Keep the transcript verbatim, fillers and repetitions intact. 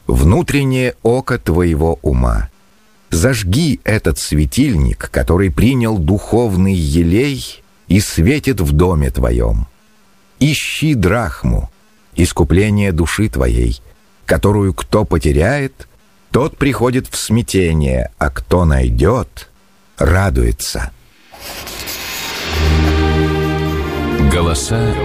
внутреннее око твоего ума. Зажги этот светильник, который принял духовный елей и светит в доме твоем. Ищи драхму, искупление души твоей, которую кто потеряет, тот приходит в смятение, а кто найдет, радуется. Голоса